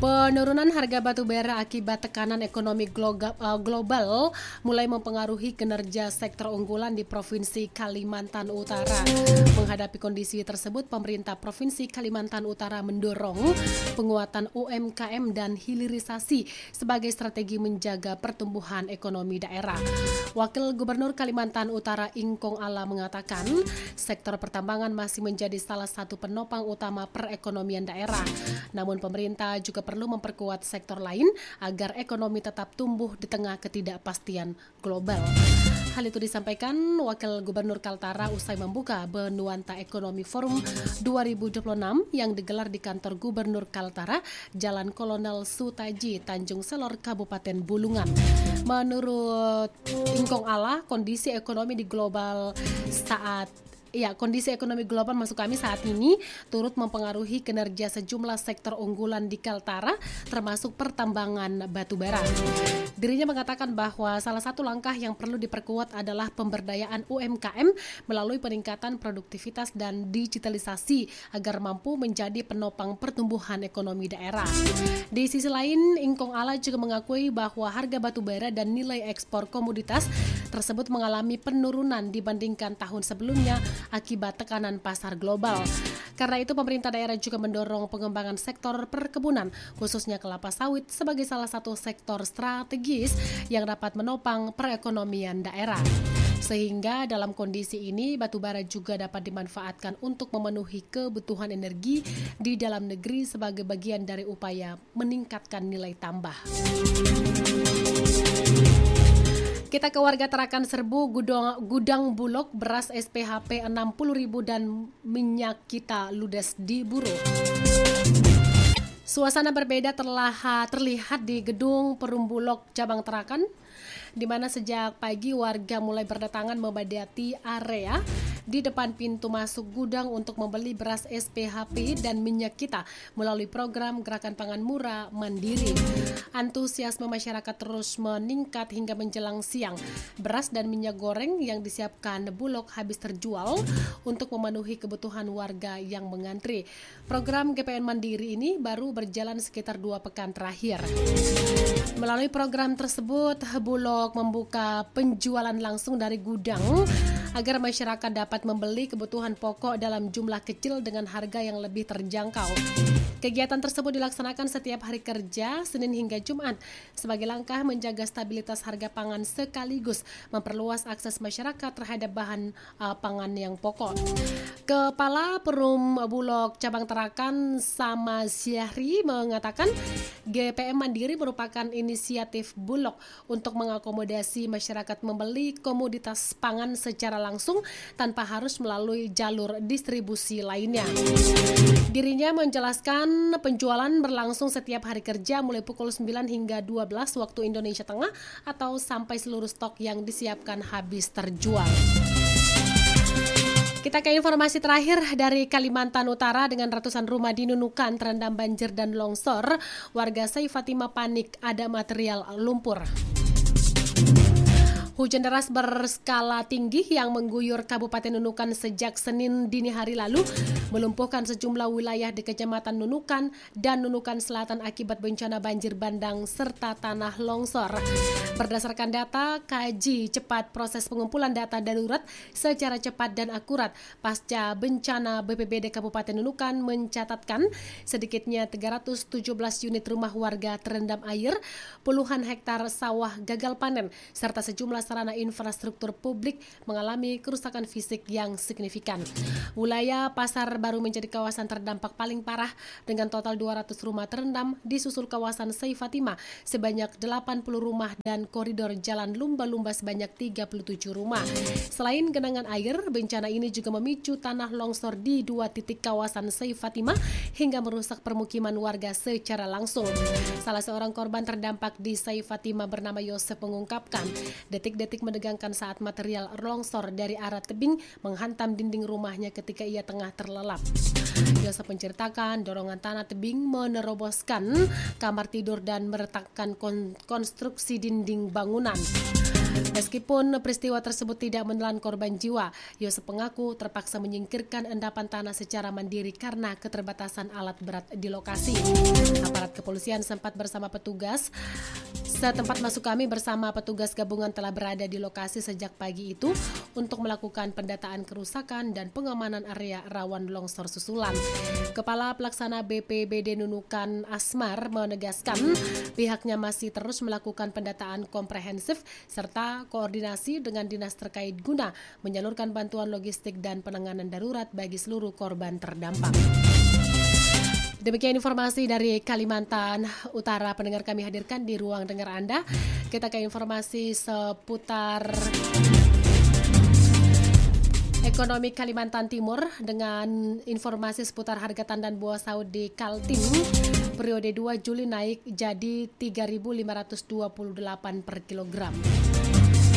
Penurunan harga batu bara akibat tekanan ekonomi global mulai mempengaruhi kinerja sektor unggulan di Provinsi Kalimantan Utara. Menghadapi kondisi tersebut, pemerintah Provinsi Kalimantan Utara mendorong penguatan UMKM dan hilirisasi sebagai strategi menjaga pertumbuhan ekonomi daerah. Wakil Gubernur Kalimantan Utara Ingkong Ala mengatakan, sektor pertambangan masih menjadi salah satu penopang utama perekonomian daerah. Namun pemerintah juga perlu memperkuat sektor lain agar ekonomi tetap tumbuh di tengah ketidakpastian global. Hal itu disampaikan Wakil Gubernur Kaltara usai membuka Benuanta Ekonomi Forum 2026 yang digelar di kantor Gubernur Kaltara, Jalan Kolonel Sutaji, Tanjung Selor, Kabupaten Bulungan. Menurut Ingkong Ala, kondisi ekonomi global maksud kami saat ini turut mempengaruhi kinerja sejumlah sektor unggulan di Kaltara, termasuk pertambangan batu bara. Dirinya mengatakan bahwa salah satu langkah yang perlu diperkuat adalah pemberdayaan UMKM melalui peningkatan produktivitas dan digitalisasi agar mampu menjadi penopang pertumbuhan ekonomi daerah. Di sisi lain, Ingkong Ala juga mengakui bahwa harga batu bara dan nilai ekspor komoditas tersebut mengalami penurunan dibandingkan tahun sebelumnya akibat tekanan pasar global. Karena itu pemerintah daerah juga mendorong pengembangan sektor perkebunan, khususnya kelapa sawit sebagai salah satu sektor strategis yang dapat menopang perekonomian daerah. Sehingga dalam kondisi ini batu bara juga dapat dimanfaatkan untuk memenuhi kebutuhan energi di dalam negeri sebagai bagian dari upaya meningkatkan nilai tambah. Kita ke warga Tarakan Serbu, gudang Bulog beras SPHP 60.000 dan minyak kita ludes diburu. Suasana berbeda terlihat di gedung Perum Bulog Cabang Tarakan, di mana sejak pagi warga mulai berdatangan memadati area di depan pintu masuk gudang untuk membeli beras SPHP dan minyak kita melalui program Gerakan Pangan Murah Mandiri. Antusiasme masyarakat terus meningkat hingga menjelang siang. Beras dan minyak goreng yang disiapkan Bulog habis terjual untuk memenuhi kebutuhan warga yang mengantri. Program GPN Mandiri ini baru berjalan sekitar 2 pekan terakhir. Melalui program tersebut, Bulog membuka penjualan langsung dari gudang agar masyarakat dapat membeli kebutuhan pokok dalam jumlah kecil dengan harga yang lebih terjangkau. Kegiatan tersebut dilaksanakan setiap hari kerja, Senin hingga Jumat, sebagai langkah menjaga stabilitas harga pangan sekaligus memperluas akses masyarakat terhadap bahan pangan yang pokok. Kepala Perum Bulog Cabang Tarakan Sama Syahri mengatakan GPM Mandiri merupakan inisiatif Bulog untuk mengakomodasi masyarakat membeli komoditas pangan secara langsung tanpa harus melalui jalur distribusi lainnya. Dirinya menjelaskan penjualan berlangsung setiap hari kerja mulai pukul 9 hingga 12 waktu Indonesia Tengah atau sampai seluruh stok yang disiapkan habis terjual. Kita ke informasi terakhir dari Kalimantan Utara. Dengan ratusan rumah di Nunukan terendam banjir dan longsor, warga Saifatima panik ada material lumpur. Hujan deras berskala tinggi yang mengguyur Kabupaten Nunukan sejak Senin dini hari lalu melumpuhkan sejumlah wilayah di Kecamatan Nunukan dan Nunukan Selatan akibat bencana banjir bandang serta tanah longsor. Berdasarkan data kaji cepat proses pengumpulan data darurat secara cepat dan akurat pasca bencana, BPBD Kabupaten Nunukan mencatatkan sedikitnya 317 unit rumah warga terendam air, puluhan hektar sawah gagal panen, serta sejumlah sarana infrastruktur publik mengalami kerusakan fisik yang signifikan. Wilayah Pasar Baru menjadi kawasan terdampak paling parah dengan total 200 rumah terendam, disusul kawasan Saifatima sebanyak 80 rumah dan koridor jalan lumba-lumba sebanyak 37 rumah. Selain genangan air, bencana ini juga memicu tanah longsor di 2 titik kawasan Saifatima hingga merusak permukiman warga secara langsung. Salah seorang korban terdampak di Saifatima bernama Yosef mengungkapkan, detik-detik menegangkan saat material longsor dari arah tebing menghantam dinding rumahnya ketika ia tengah terlelap. Yosef menceritakan dorongan tanah tebing meneroboskan kamar tidur dan meretakkan konstruksi dinding bangunan. Meskipun peristiwa tersebut tidak menelan korban jiwa, Yosep mengaku terpaksa menyingkirkan endapan tanah secara mandiri karena keterbatasan alat berat di lokasi. Aparat kepolisian sempat bersama petugas setempat masuk kami bersama petugas gabungan telah berada di lokasi sejak pagi itu untuk melakukan pendataan kerusakan dan pengamanan area rawan longsor susulan. Kepala Pelaksana BPBD Nunukan Asmar menegaskan pihaknya masih terus melakukan pendataan komprehensif serta koordinasi dengan dinas terkait guna menyalurkan bantuan logistik dan penanganan darurat bagi seluruh korban terdampak. Demikian informasi dari Kalimantan Utara, pendengar kami hadirkan di ruang dengar Anda. Kita ke informasi seputar ekonomi Kalimantan Timur dengan informasi seputar harga tandan buah saud di Kaltim. Periode 2 Juli naik jadi 3.528 per kilogram.